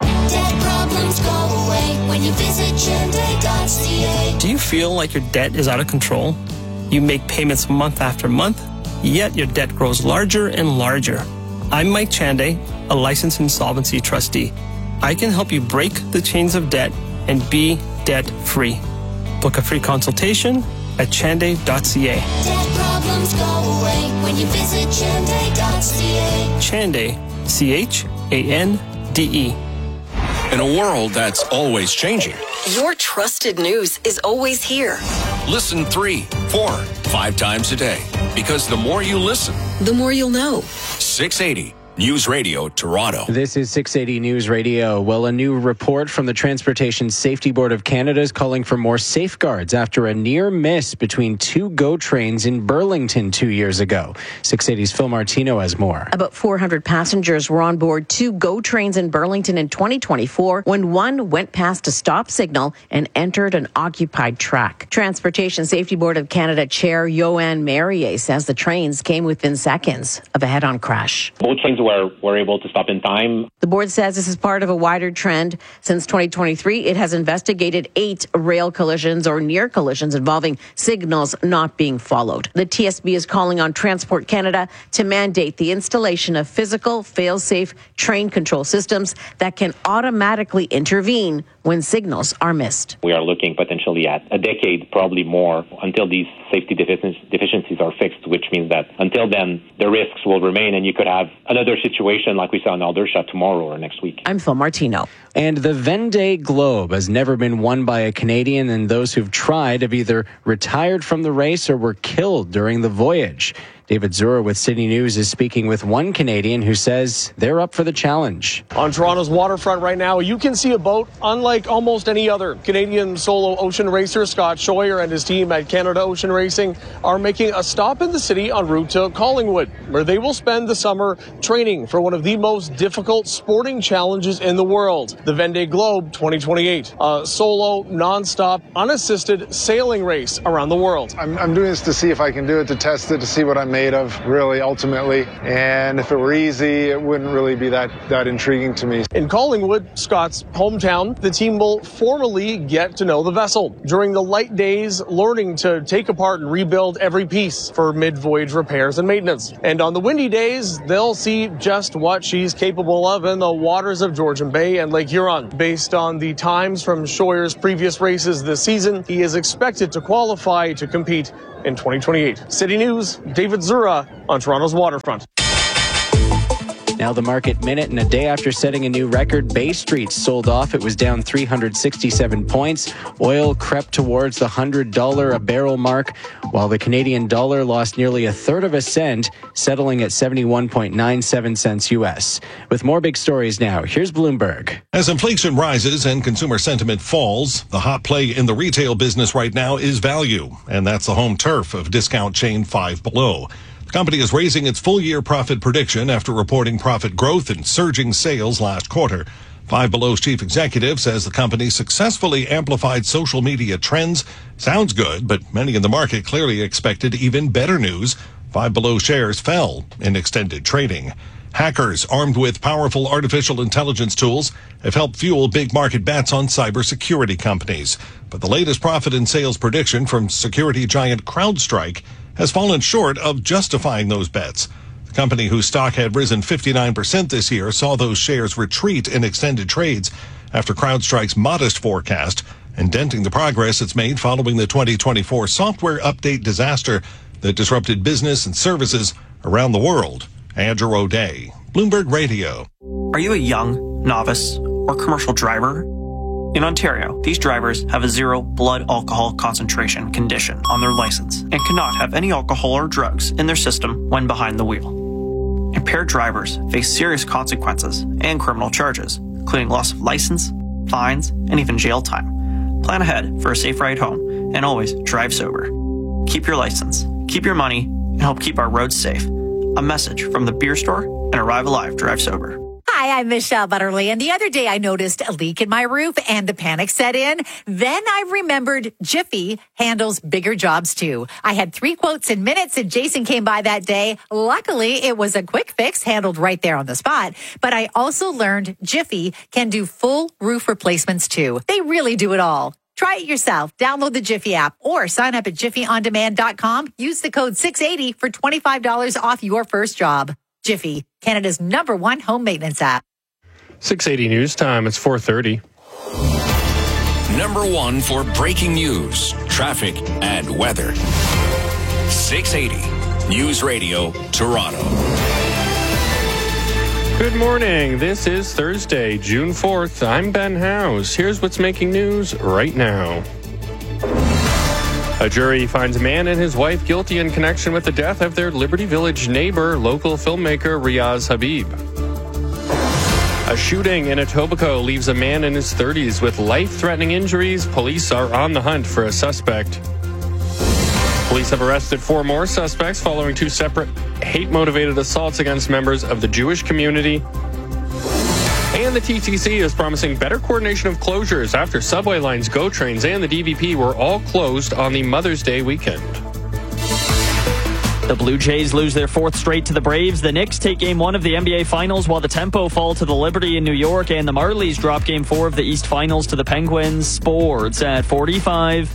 Do you feel like your debt is out of control? You make payments month after month, yet your debt grows larger and larger. I'm Mike Chanday, a licensed insolvency trustee. I can help you break the chains of debt and be debt-free. Book a free consultation at chanday dot c a. Debt problems go away when you visit chanday dot c a. Chanday, C H A N D E. In a world that's always changing, your trusted news is always here. Listen three, four, five times a day. Because the more you listen, the more you'll know. six eighty News Radio Toronto. This is six eighty News Radio. Well, a new report from the Transportation Safety Board of Canada is calling for more safeguards after a near miss between two GO trains in Burlington two years ago. six eighty's Phil Martino has more. About four hundred passengers were on board two GO trains in Burlington in twenty twenty-four when one went past a stop signal and entered an occupied track. Transportation Safety Board of Canada Chair Yoann Marier says the trains came within seconds of a head-on crash. Both trains where we're able to stop in time. The board says this is part of a wider trend. Since twenty twenty-three, it has investigated eight rail collisions or near collisions involving signals not being followed. The T S B is calling on Transport Canada to mandate the installation of physical, fail-safe train control systems that can automatically intervene when signals are missed. We are looking potentially at a decade, probably more, until these safety defici- deficiencies are fixed, which means that until then, the risks will remain, and you could have another situation like we saw in Aldershot tomorrow or next week. I'm Phil Martino. And the Vendée Globe has never been won by a Canadian, and those who've tried have either retired from the race or were killed during the voyage. David Zura with City News is speaking with one Canadian who says they're up for the challenge. On Toronto's waterfront right now, you can see a boat unlike almost any other. Canadian solo ocean racer Scott Scheuer and his team at Canada Ocean Racing are making a stop in the city en route to Collingwood, where they will spend the summer training for one of the most difficult sporting challenges in the world, the Vendée Globe twenty twenty-eight, a solo, non-stop, unassisted sailing race around the world. I'm, I'm doing this to see if I can do it, to test it, to see what I'm made of, really, ultimately. And if it were easy, it wouldn't really be that, that intriguing to me. In Collingwood, Scott's hometown, the team will formally get to know the vessel. During the light days, learning to take apart and rebuild every piece for mid-voyage repairs and maintenance. And on the windy days, they'll see just what she's capable of in the waters of Georgian Bay and Lake Huron. Based on the times from Scheuer's previous races this season, he is expected to qualify to compete in twenty twenty-eight. City News, David Zura on Toronto's waterfront. Now the market minute, and a day after setting a new record, Bay Street sold off. It was down three hundred sixty-seven points. Oil crept towards the one hundred dollars a barrel mark, while the Canadian dollar lost nearly a third of a cent, settling at seventy-one point nine seven cents U S. With more big stories now, here's Bloomberg. As inflation rises and consumer sentiment falls, the hot play in the retail business right now is value, and that's the home turf of discount chain Five Below. The company is raising its full-year profit prediction after reporting profit growth and surging sales last quarter. Five Below's chief executive says the company successfully amplified social media trends. Sounds good, but many in the market clearly expected even better news. Five Below shares fell in extended trading. Hackers armed with powerful artificial intelligence tools have helped fuel big market bets on cybersecurity companies. But the latest profit and sales prediction from security giant CrowdStrike has fallen short of justifying those bets. The company, whose stock had risen fifty-nine percent this year, saw those shares retreat in extended trades after CrowdStrike's modest forecast, and denting the progress it's made following the twenty twenty-four software update disaster that disrupted business and services around the world. Andrew O'Day, Bloomberg Radio. Are you a young, novice, or commercial driver? In Ontario, these drivers have a zero blood alcohol concentration condition on their license and cannot have any alcohol or drugs in their system when behind the wheel. Impaired drivers face serious consequences and criminal charges, including loss of license, fines, and even jail time. Plan ahead for a safe ride home and always drive sober. Keep your license, keep your money, and help keep our roads safe. A message from the beer store and Arrive Alive Drive Sober. Hi, I'm Michelle Butterly, and the other day I noticed a leak in my roof and the panic set in. Then I remembered Jiffy handles bigger jobs too. I had three quotes in minutes and Jason came by that day. Luckily, it was a quick fix handled right there on the spot. But I also learned Jiffy can do full roof replacements too. They really do it all. Try it yourself. Download the Jiffy app or sign up at jiffy on demand dot com. Use the code six eighty for twenty-five dollars off your first job. Jiffy, Canada's number one home maintenance app. six eighty News Time. It's four thirty. Number one for breaking news, traffic, and weather. six eighty News Radio, Toronto. Good morning. This is Thursday, June fourth. I'm Ben Howes. Here's what's making news right now. A jury finds a man and his wife guilty in connection with the death of their Liberty Village neighbor, local filmmaker Riaz Habib. A shooting in Etobicoke leaves a man in his thirties with life-threatening injuries. Police are on the hunt for a suspect. Police have arrested four more suspects following two separate hate-motivated assaults against members of the Jewish community. And the T T C is promising better coordination of closures after subway lines, GO trains, and the D V P were all closed on the Mother's Day weekend. The Blue Jays lose their fourth straight to the Braves. The Knicks take game one of the N B A Finals, while the Tempo fall to the Liberty in New York, and the Marlies drop game four of the East Finals to the Penguins. Sports at forty-five.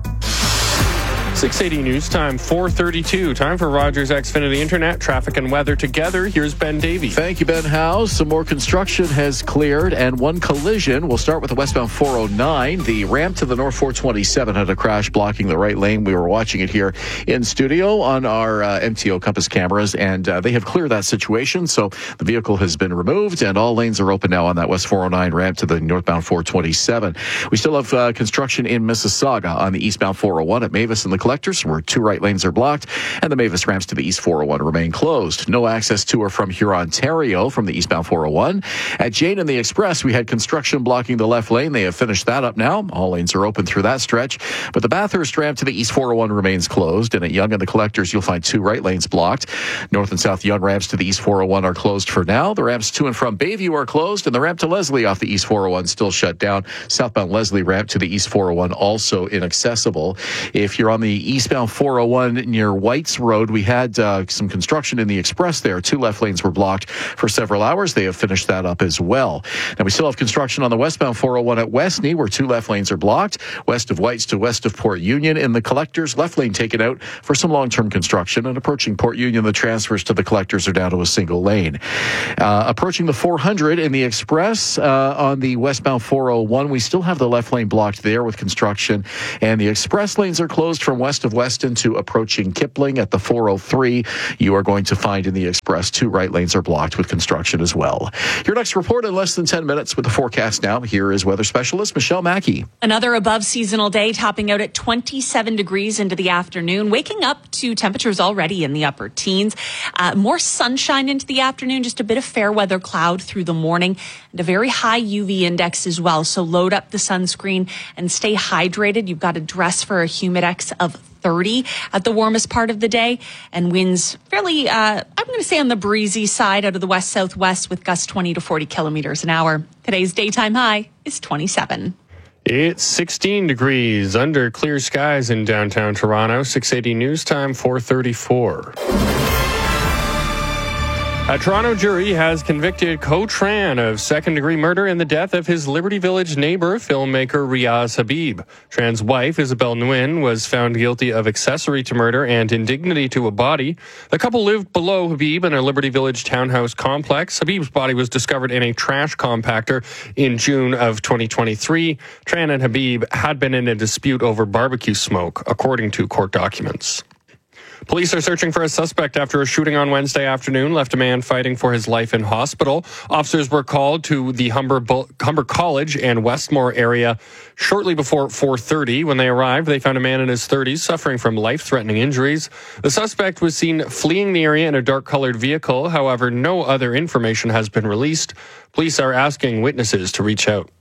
six eighty News Time, four thirty-two. Time for Rogers Xfinity Internet, traffic and weather together. Here's Ben Davey. Thank you, Ben House. Some more construction has cleared, and one collision. We'll start with the westbound four oh nine. The ramp to the north four twenty-seven had a crash blocking the right lane. We were watching it here in studio on our uh, M T O Compass cameras, and uh, they have cleared that situation. So the vehicle has been removed, and all lanes are open now on that west four oh nine ramp to the northbound four twenty-seven. We still have uh, construction in Mississauga on the eastbound four oh one at Mavis and the Collectors, where two right lanes are blocked, and the Mavis ramps to the east four oh one remain closed. No access to or from Huron, Ontario from the eastbound four oh one. At Jane and the Express, we had construction blocking the left lane. They have finished that up now. All lanes are open through that stretch, but the Bathurst ramp to the east four oh one remains closed, and at Yonge and the Collectors, you'll find two right lanes blocked. North and South Yonge ramps to the east four oh one are closed for now. The ramps to and from Bayview are closed, and the ramp to Leslie off the east four oh one still shut down. Southbound Leslie ramp to the east four oh one also inaccessible. If you're on the eastbound four oh one near Whites Road, we had uh, some construction in the Express there. Two left lanes were blocked for several hours. They have finished that up as well. Now, we still have construction on the westbound four oh one at Westney, where two left lanes are blocked, west of Whites to west of Port Union. In the Collectors, left lane taken out for some long-term construction, and approaching Port Union, the transfers to the Collectors are down to a single lane. Uh, approaching the four hundred in the Express uh, on the westbound four oh one, we still have the left lane blocked there with construction, and the Express lanes are closed from west of Weston to approaching Kipling. At the four oh three, you are going to find in the Express two right lanes are blocked with construction as well. Your next report in less than ten minutes with the forecast now. Here is weather specialist Michelle Mackey. Another above seasonal day, topping out at twenty-seven degrees into the afternoon, waking up to temperatures already in the upper teens. Uh, more sunshine into the afternoon, just a bit of fair weather cloud through the morning, and a very high U V index as well. So load up the sunscreen and stay hydrated. You've got to dress for a humidex of thirty at the warmest part of the day, and winds fairly, uh, I'm going to say on the breezy side out of the west southwest with gusts twenty to forty kilometers an hour. Today's daytime high is twenty-seven. It's sixteen degrees under clear skies in downtown Toronto. six eighty News Time, four thirty-four. A Toronto jury has convicted Ko Tran of second-degree murder in the death of his Liberty Village neighbor, filmmaker Riaz Habib. Tran's wife, Isabel Nguyen, was found guilty of accessory to murder and indignity to a body. The couple lived below Habib in a Liberty Village townhouse complex. Habib's body was discovered in a trash compactor in June of twenty twenty-three. Tran and Habib had been in a dispute over barbecue smoke, according to court documents. Police are searching for a suspect after a shooting on Wednesday afternoon left a man fighting for his life in hospital. Officers were called to the Humber, Humber College and Westmore area shortly before four thirty. When they arrived, they found a man in his thirties suffering from life-threatening injuries. The suspect was seen fleeing the area in a dark-colored vehicle. However, no other information has been released. Police are asking witnesses to reach out.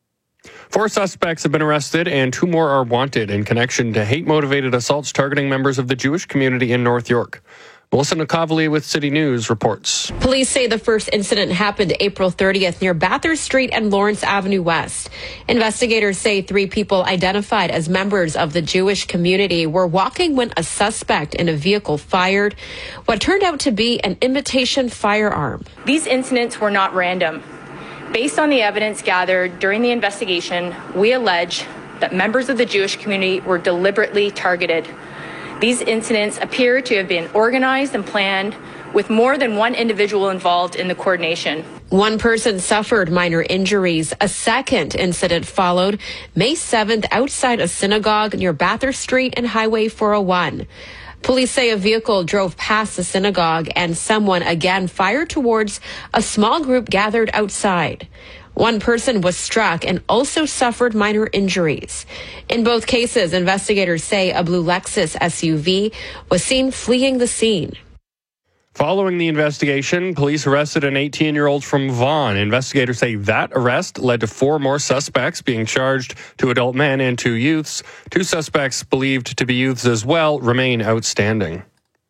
Four suspects have been arrested and two more are wanted in connection to hate-motivated assaults targeting members of the Jewish community in North York. Melissa Nakavali with City News reports. Police say the first incident happened April thirtieth near Bathurst Street and Lawrence Avenue West. Investigators say three people identified as members of the Jewish community were walking when a suspect in a vehicle fired what turned out to be an imitation firearm. These incidents were not random. Based on the evidence gathered during the investigation, we allege that members of the Jewish community were deliberately targeted. These incidents appear to have been organized and planned with more than one individual involved in the coordination. One person suffered minor injuries. A second incident followed May seventh outside a synagogue near Bathurst Street and Highway four oh one. Police say a vehicle drove past the synagogue and someone again fired towards a small group gathered outside. One person was struck and also suffered minor injuries. In both cases, investigators say a blue Lexus S U V was seen fleeing the scene. Following the investigation, police arrested an eighteen-year-old from Vaughan. Investigators say that arrest led to four more suspects being charged, two adult men and two youths. Two suspects believed to be youths as well remain outstanding.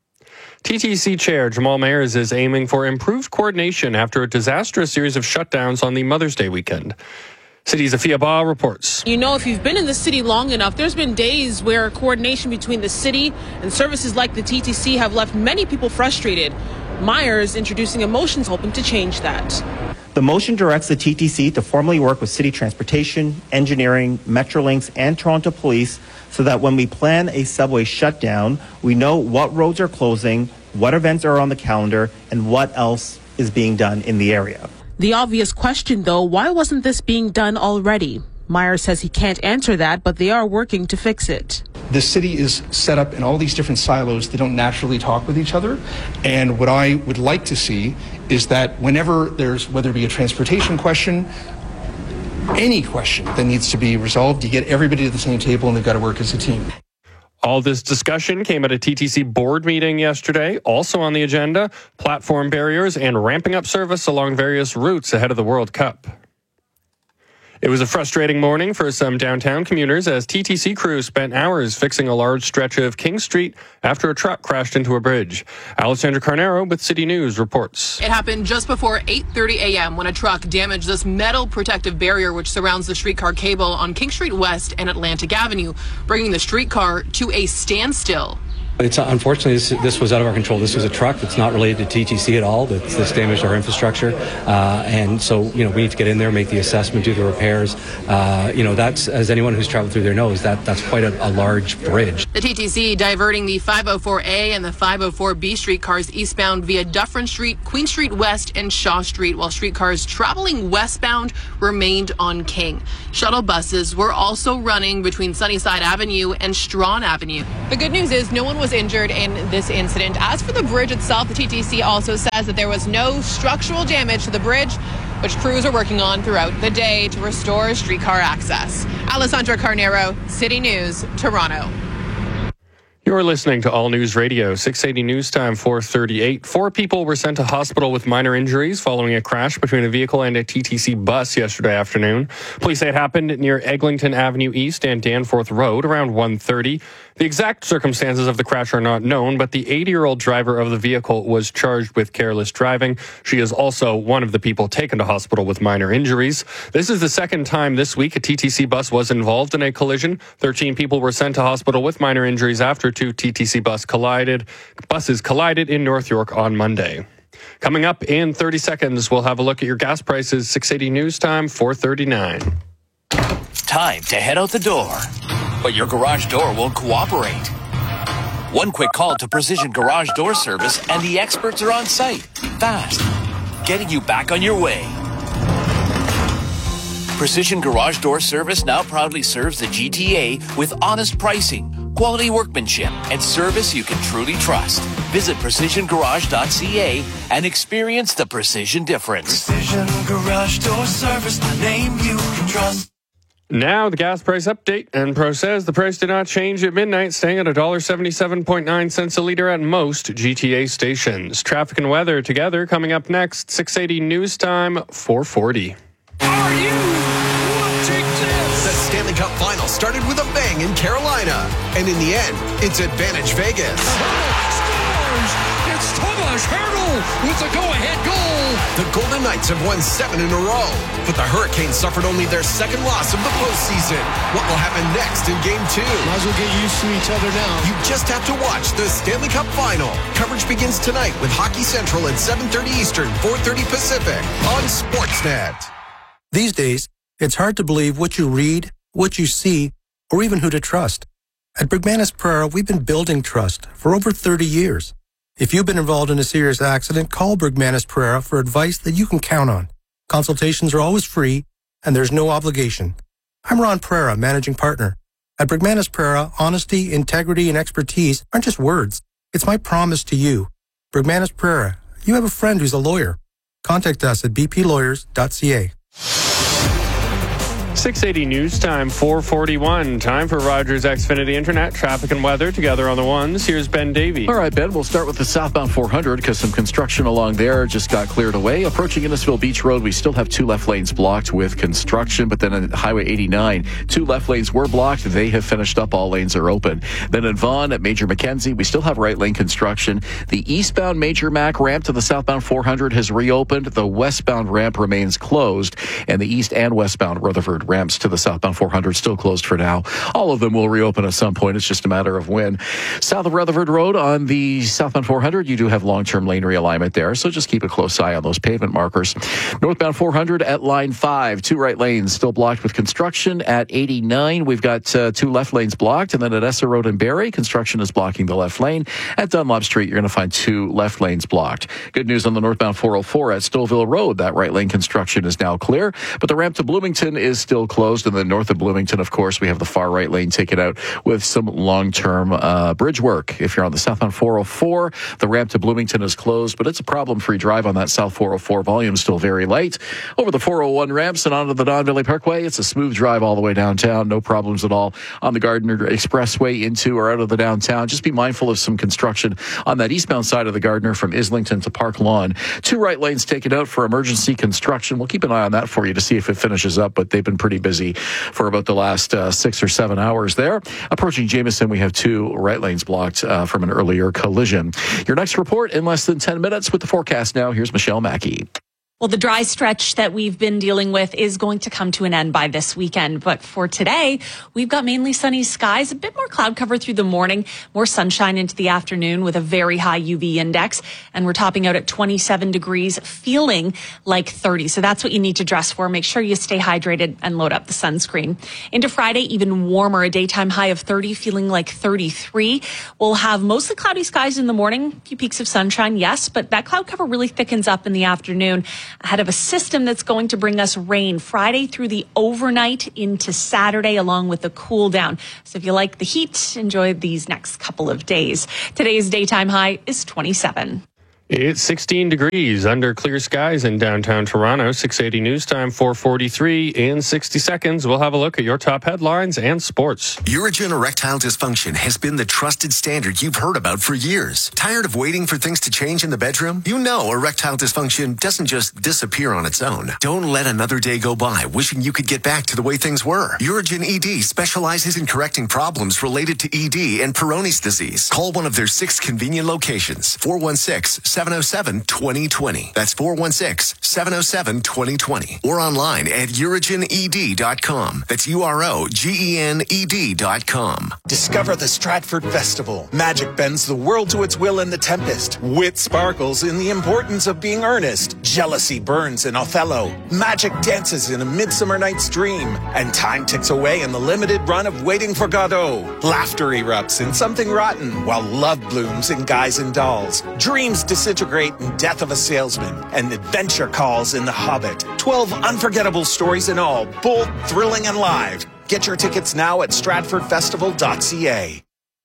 T T C Chair Jamal Mayers is aiming for improved coordination after a disastrous series of shutdowns on the Mother's Day weekend. City's Afia Ba reports. You know, if you've been in the city long enough, there's been days where coordination between the city and services like the T T C have left many people frustrated. Myers introducing a motion hoping to change that. The motion directs the T T C to formally work with City Transportation, Engineering, Metrolinx, and Toronto Police so that when we plan a subway shutdown, we know what roads are closing, what events are on the calendar, and what else is being done in the area. The obvious question, though, why wasn't this being done already? Myers says he can't answer that, but they are working to fix it. The city is set up in all these different silos. They don't naturally talk with each other. And what I would like to see is that whenever there's, whether it be a transportation question, any question that needs to be resolved, you get everybody to the same table and they've got to work as a team. All this discussion came at a T T C board meeting yesterday. Also on the agenda, platform barriers and ramping up service along various routes ahead of the World Cup. It was a frustrating morning for some downtown commuters as T T C crews spent hours fixing a large stretch of King Street after a truck crashed into a bridge. Alessandra Carnero with City News reports. It happened just before eight thirty a.m. when a truck damaged this metal protective barrier which surrounds the streetcar cable on King Street West and Atlantic Avenue, bringing the streetcar to a standstill. It's unfortunately this, this was out of our control. This was a truck that's not related to T T C at all. That's, that's damaged our infrastructure, uh, and so you know we need to get in there, make the assessment, do the repairs. Uh, you know that's, as anyone who's traveled through there knows, that that's quite a, a large bridge. The T T C diverting the five oh four A and the five oh four B streetcars eastbound via Dufferin Street, Queen Street West, and Shaw Street, while streetcars traveling westbound remained on King. Shuttle buses were also running between Sunnyside Avenue and Strawn Avenue. The good news is no one was injured in this incident. As for the bridge itself, the T T C also says that there was no structural damage to the bridge, which crews are working on throughout the day to restore streetcar access. Alessandra Carnero, City News, Toronto. You're listening to All News Radio, six eighty News Time, four thirty-eight. Four people were sent to hospital with minor injuries following a crash between a vehicle and a T T C bus yesterday afternoon. Police say it happened near Eglinton Avenue East and Danforth Road around one thirty. The exact circumstances of the crash are not known, but the eighty-year-old driver of the vehicle was charged with careless driving. She is also one of the people taken to hospital with minor injuries. This is the second time this week a T T C bus was involved in a collision. thirteen people were sent to hospital with minor injuries after two T T C bus collided. buses collided in North York on Monday. Coming up in thirty seconds, we'll have a look at your gas prices. six eighty News Time, four thirty-nine. Time to head out the door, but your garage door won't cooperate. One quick call to Precision Garage Door Service and the experts are on site, fast, getting you back on your way. Precision Garage Door Service now proudly serves the G T A with honest pricing, quality workmanship, and service you can truly trust. Visit precision garage dot c a and experience the precision difference. Precision Garage Door Service, a name you can trust. Now the gas price update. Enpro says the price did not change at midnight, staying at one dollar seventy-seven point nine cents a litre at most G T A stations. Traffic and weather together coming up next. six eighty News Time, four forty. Are you? Take this. The Stanley Cup Final started with a bang in Carolina, and in the end, it's Advantage Vegas. Scores! It's Tomas Hertl with the go-ahead goal. The Golden Knights have won seven in a row, but the Hurricanes suffered only their second loss of the postseason. What will happen next in Game Two? Might as well get used to each other now. You just have to watch the Stanley Cup Final. Coverage begins tonight with Hockey Central at seven thirty Eastern, four thirty Pacific on Sportsnet. These days, it's hard to believe what you read, what you see, or even who to trust. At Brigmanis Pereira, we've been building trust for over thirty years. If you've been involved in a serious accident, call Brigmanis Pereira for advice that you can count on. Consultations are always free, and there's no obligation. I'm Ron Pereira, managing partner. At Brigmanis Pereira, honesty, integrity, and expertise aren't just words. It's my promise to you. Brigmanis Pereira, you have a friend who's a lawyer. Contact us at b p lawyers dot c a. six eighty News Time, four forty-one. Time for Rogers Xfinity Internet, traffic and weather together on the ones. Here's Ben Davey. All right, Ben, we'll start with the southbound four hundred because some construction along there just got cleared away. Approaching Innisfil Beach Road, we still have two left lanes blocked with construction, but then at Highway eighty-nine, two left lanes were blocked. They have finished up. All lanes are open. Then at Vaughan at Major Mackenzie, we still have right lane construction. The eastbound Major Mac ramp to the southbound four hundred has reopened. The westbound ramp remains closed, and the east and westbound Rutherford ramps to the southbound four hundred still closed for now. All of them will reopen at some point. It's just a matter of when. South of Rutherford Road on the southbound four hundred, you do have long-term lane realignment there, so just keep a close eye on those pavement markers. Northbound four hundred at line five, two right lanes still blocked with construction. At eighty-nine, we've got uh, two left lanes blocked, and then at Essa Road and Barrie, construction is blocking the left lane. At Dunlop Street, you're going to find two left lanes blocked. Good news on the northbound four oh four at Stouffville Road. That right lane construction is now clear, but the ramp to Bloomington is still closed. And then north of Bloomington, of course, we have the far right lane taken out with some long-term uh, bridge work. If you're on the southbound four oh four, the ramp to Bloomington is closed, but it's a problem-free drive on that south four oh four. Volume still very light. Over the four oh one ramps and onto the Don Valley Parkway, it's a smooth drive all the way downtown. No problems at all on the Gardiner Expressway into or out of the downtown. Just be mindful of some construction on that eastbound side of the Gardiner from Islington to Park Lawn. Two right lanes taken out for emergency construction. We'll keep an eye on that for you to see if it finishes up, but they've been pretty busy for about the last uh, six or seven hours there. Approaching Jameson, we have two right lanes blocked uh, from an earlier collision. Your next report in less than ten minutes with the forecast now. Here's Michelle Mackey. Well, the dry stretch that we've been dealing with is going to come to an end by this weekend. But for today, we've got mainly sunny skies, a bit more cloud cover through the morning, more sunshine into the afternoon with a very high U V index. And we're topping out at twenty-seven degrees, feeling like thirty. So that's what you need to dress for. Make sure you stay hydrated and load up the sunscreen. Into Friday, even warmer, a daytime high of thirty, feeling like thirty-three. We'll have mostly cloudy skies in the morning, a few peaks of sunshine, yes, but that cloud cover really thickens up in the afternoon, ahead of a system that's going to bring us rain Friday through the overnight into Saturday, along with the cool down. So if you like the heat, enjoy these next couple of days. Today's daytime high is twenty-seven. It's sixteen degrees under clear skies in downtown Toronto. six eighty News Time, four forty-three. In sixty seconds, we'll have a look at your top headlines and sports. Urigen erectile dysfunction has been the trusted standard you've heard about for years. Tired of waiting for things to change in the bedroom? You know erectile dysfunction doesn't just disappear on its own. Don't let another day go by wishing you could get back to the way things were. Urigen E D specializes in correcting problems related to E D and Peyronie's disease. Call one of their six convenient locations. four one six, seven oh seven, two oh two oh. That's four one six, seven oh seven, two oh two oh. Or online at urigen e d dot com. That's U R O G E N E D dot com. Discover the Stratford Festival. Magic bends the world to its will in The Tempest. Wit sparkles in the importance of being earnest. Jealousy burns in Othello. Magic dances in A Midsummer Night's Dream. And time ticks away in the limited run of Waiting for Godot. Laughter erupts in Something Rotten, while love blooms in Guys and Dolls. Dreams disintegrate in Death of a Salesman, and adventure calls in The Hobbit. twelve unforgettable stories in all, bold, thrilling, and live. Get your tickets now at stratford festival dot c a.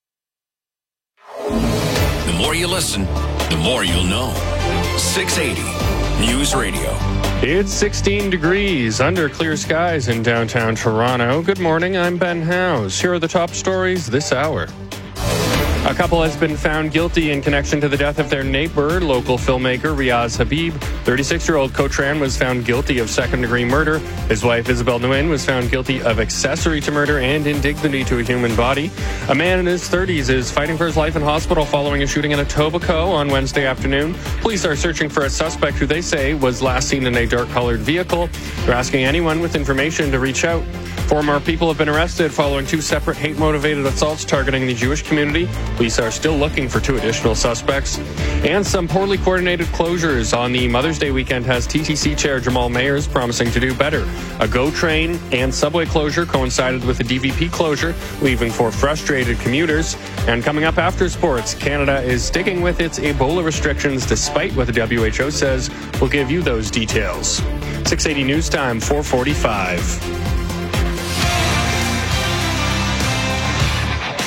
The more you listen, the more you'll know. six eighty News Radio. It's sixteen degrees under clear skies in downtown Toronto. Good morning, I'm Ben Howes. Here are the top stories this hour. A couple has been found guilty in connection to the death of their neighbor. Local filmmaker Riaz Habib, thirty-six-year-old Cotran, was found guilty of second-degree murder. His wife Isabel Nguyen was found guilty of accessory to murder and indignity to a human body. A man in his thirties is fighting for his life in hospital following a shooting in Etobicoke on Wednesday afternoon. Police are searching for a suspect who they say was last seen in a dark-colored vehicle. They're asking anyone with information to reach out. Four more people have been arrested following two separate hate-motivated assaults targeting the Jewish community. Police are still looking for two additional suspects. And some poorly coordinated closures on the Mother's Day weekend has T T C Chair Jamal Mayers promising to do better. A GO train and subway closure coincided with a D V P closure, leaving for frustrated commuters. And coming up after sports, Canada is sticking with its Ebola restrictions despite what the W H O says. We'll give you those details. six eighty News Time, four forty-five.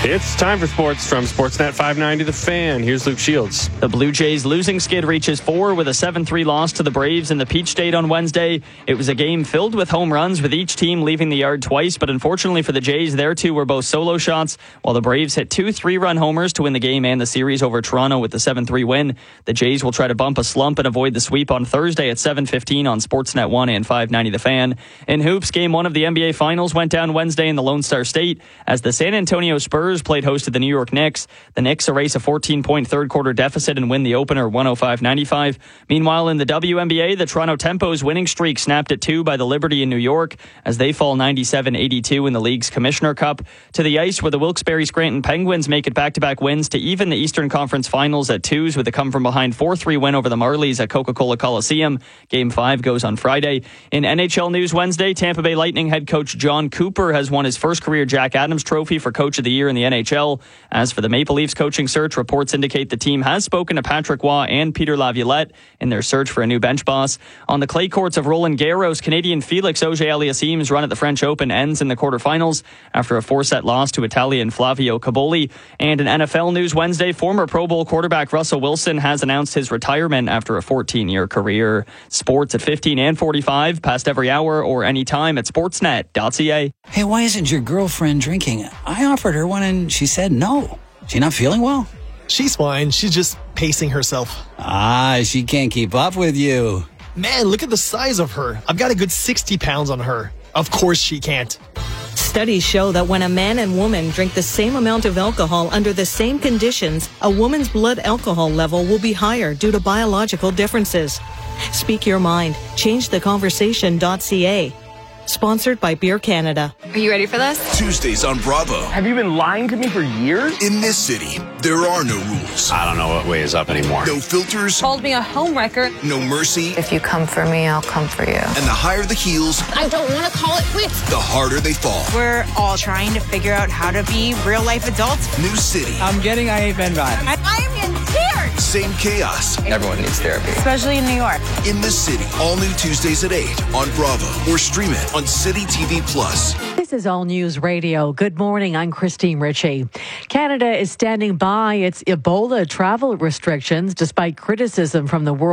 It's time for sports from Sportsnet five ninety The Fan. Here's Luke Shields. The Blue Jays losing skid reaches four with a seven three loss to the Braves in the Peach State on Wednesday. It was a game filled with home runs, with each team leaving the yard twice, but unfortunately for the Jays, their two were both solo shots, while the Braves hit two three-run homers to win the game and the series over Toronto with the seven three win. The Jays will try to bump a slump and avoid the sweep on Thursday at seven fifteen on Sportsnet one and five ninety The Fan. In hoops, game one of the N B A Finals went down Wednesday in the Lone Star State as the San Antonio Spurs played host to the New York Knicks. The Knicks erase a fourteen-point third-quarter deficit and win the opener one oh five ninety-five. Meanwhile, in the W N B A, the Toronto Tempo's winning streak snapped at two by the Liberty in New York as they fall ninety-seven eighty-two in the league's Commissioner Cup. To the ice, where the Wilkes-Barre Scranton Penguins make it back-to-back wins to even the Eastern Conference Finals at twos with a come-from-behind four three win over the Marlies at Coca-Cola Coliseum. Game five goes on Friday. In N H L news Wednesday, Tampa Bay Lightning head coach John Cooper has won his first career Jack Adams Trophy for Coach of the Year in the N H L. As for the Maple Leafs coaching search, reports indicate the team has spoken to Patrick Waugh and Peter Laviolette in their search for a new bench boss. On the clay courts of Roland Garros, Canadian Felix Auger-Aliassime's run at the French Open ends in the quarterfinals after a four-set loss to Italian Flavio Caboli. And in N F L news Wednesday, former Pro Bowl quarterback Russell Wilson has announced his retirement after a fourteen-year career. Sports at fifteen and forty-five, past every hour or anytime at sportsnet dot c a. Hey, why isn't your girlfriend drinking? I offered her one and she said no. She not feeling well? She's fine. She's just pacing herself. Ah, she can't keep up with you. Man, look at the size of her. I've got a good sixty pounds on her. Of course she can't. Studies show that when a man and woman drink the same amount of alcohol under the same conditions, a woman's blood alcohol level will be higher due to biological differences. Speak your mind. change the conversation dot c a. Sponsored by Beer Canada. Are you ready for this? Tuesdays on Bravo. Have you been lying to me for years? In this city, there are no rules. I don't know what way is up anymore. No filters. Called me a homewrecker. No mercy. If you come for me, I'll come for you. And the higher the heels, I don't want to call it quits. the harder they fall. We're all trying to figure out how to be real-life adults. New city. I'm getting I Hate Ben vibe. I, I am in tears. Same chaos. Everyone needs therapy. Especially in New York. In this city. All new Tuesdays at eight on Bravo. Or stream it on City T V Plus. This is All News Radio. Good morning. I'm Christine Ritchie. Canada is standing by its Ebola travel restrictions despite criticism from the world.